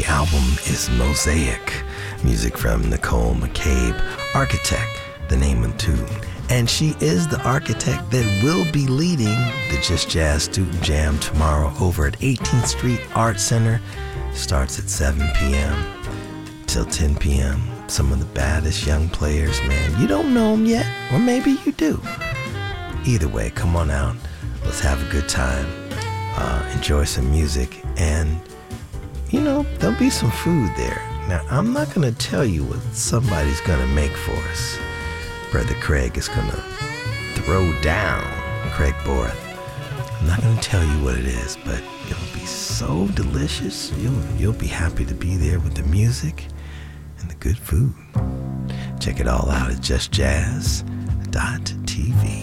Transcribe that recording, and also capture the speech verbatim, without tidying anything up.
The album is Mosaic. Music from Nicole McCabe. Architect, the name of the tune. And she is the architect that will be leading the Just Jazz Student Jam tomorrow over at eighteenth Street Art Center. Starts at seven p.m. till ten p.m. Some of the baddest young players, man. You don't know them yet, or maybe you do. Either way, come on out. Let's have a good time. Uh, enjoy some music. And, you know, there'll be some food there. Now, I'm not going to tell you what somebody's going to make for us. Brother Craig is going to throw down, Craig Borth. I'm not going to tell you what it is, but it'll be so delicious. You'll, you'll be happy to be there with the music and the good food. Check it all out at just jazz dot t v.